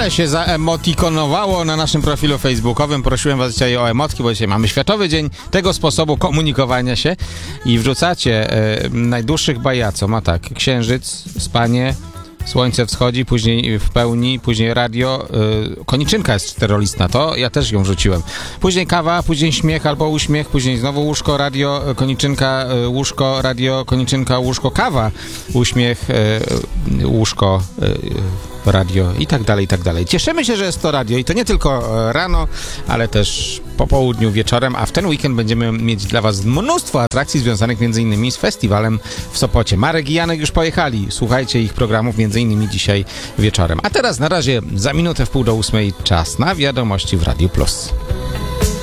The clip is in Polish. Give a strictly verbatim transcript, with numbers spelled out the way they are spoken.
ale się zaemotikonowało na naszym profilu facebookowym. Prosiłem was dzisiaj o emotki, bo dzisiaj mamy Światowy Dzień tego sposobu komunikowania się i wrzucacie e, najdłuższych bajaco. Ma tak, księżyc, spanie, słońce wschodzi, później w pełni, później radio, yy, koniczynka jest czterolistna, to ja też ją rzuciłem. Później kawa, później śmiech albo uśmiech, później znowu łóżko, radio, koniczynka, yy, łóżko, radio, koniczynka, łóżko, kawa, uśmiech, yy, łóżko, yy, radio i tak dalej, i tak dalej. Cieszymy się, że jest to radio i to nie tylko rano, ale też po południu, wieczorem, a w ten weekend będziemy mieć dla was mnóstwo atrakcji związanych między innymi z festiwalem w Sopocie. Marek i Janek już pojechali, słuchajcie ich programów między innymi dzisiaj wieczorem. A teraz na razie za minutę w pół do ósmej czas na wiadomości w Radiu Plus.